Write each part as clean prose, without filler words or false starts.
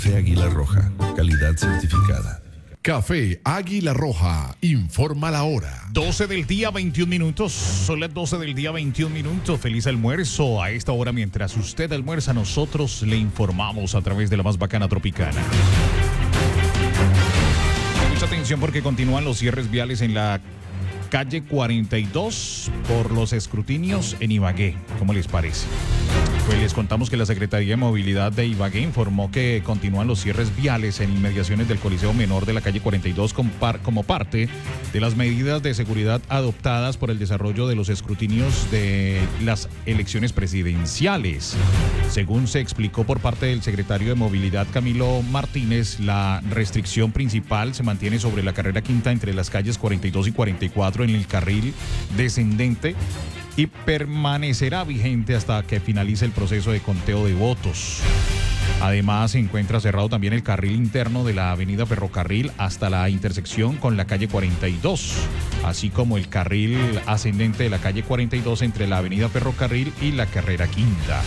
Café Águila Roja, calidad certificada. Café Águila Roja, informa la hora. 12 del día, 21 minutos. Son las 12 del día, 21 minutos. Feliz almuerzo. A esta hora, mientras usted almuerza, nosotros le informamos a través de la más bacana Tropicana. Mucha atención porque continúan los cierres viales en la calle 42 por los escrutinios en Ibagué. ¿Cómo les parece? Pues les contamos que la Secretaría de Movilidad de Ibagué informó que continúan los cierres viales en inmediaciones del Coliseo Menor de la calle 42 como parte de las medidas de seguridad adoptadas por el desarrollo de los escrutinios de las elecciones presidenciales. Según se explicó por parte del secretario de Movilidad Camilo Martínez, la restricción principal se mantiene sobre la carrera quinta entre las calles 42 y 44 en el carril descendente y permanecerá vigente hasta que finalice el proceso de conteo de votos. Además, se encuentra cerrado también el carril interno de la avenida Ferrocarril hasta la intersección con la calle 42, así como el carril ascendente de la calle 42 entre la avenida Ferrocarril y la carrera quinta.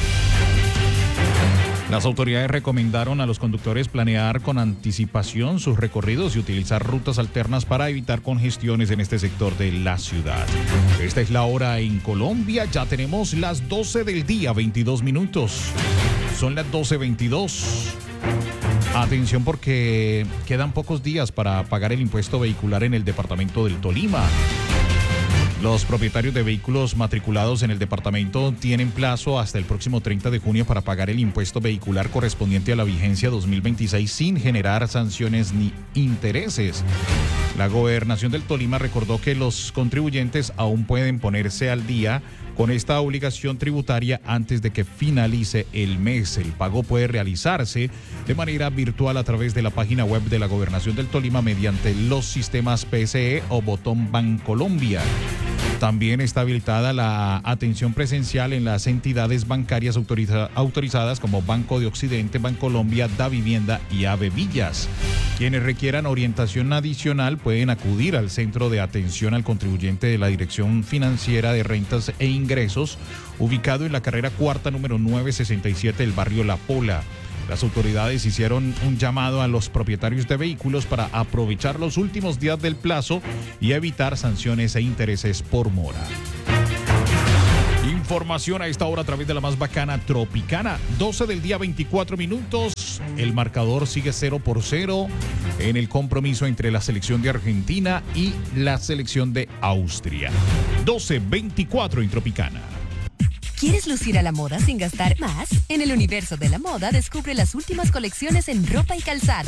Las autoridades recomendaron a los conductores planear con anticipación sus recorridos y utilizar rutas alternas para evitar congestiones en este sector de la ciudad. Esta es la hora en Colombia. Ya tenemos las 12 del día, 22 minutos. Son las 12:22. Atención porque quedan pocos días para pagar el impuesto vehicular en el departamento del Tolima. Los propietarios de vehículos matriculados en el departamento tienen plazo hasta el próximo 30 de junio para pagar el impuesto vehicular correspondiente a la vigencia 2026 sin generar sanciones ni intereses. La Gobernación del Tolima recordó que los contribuyentes aún pueden ponerse al día con esta obligación tributaria antes de que finalice el mes. El pago puede realizarse de manera virtual a través de la página web de la Gobernación del Tolima mediante los sistemas PSE o Botón Bancolombia. También está habilitada la atención presencial en las entidades bancarias autorizadas como Banco de Occidente, Bancolombia, Davivienda y Ave Villas. Quienes requieran orientación adicional pueden acudir al Centro de Atención al Contribuyente de la Dirección Financiera de Rentas e Ingresos, ubicado en la carrera cuarta número 967 del barrio La Pola. Las autoridades hicieron un llamado a los propietarios de vehículos para aprovechar los últimos días del plazo y evitar sanciones e intereses por mora. Información a esta hora a través de la más bacana Tropicana. 12 del día, 24 minutos. El marcador sigue 0-0 en el compromiso entre la selección de Argentina y la selección de Austria. 12:24 en Tropicana. ¿Quieres lucir a la moda sin gastar más? En el universo de la moda descubre las últimas colecciones en ropa y calzado.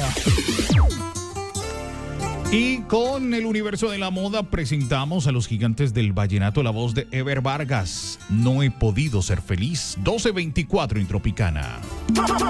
Y con el universo de la moda presentamos a los gigantes del vallenato, la voz de Ever Vargas. No he podido ser feliz. 12:24 en Tropicana.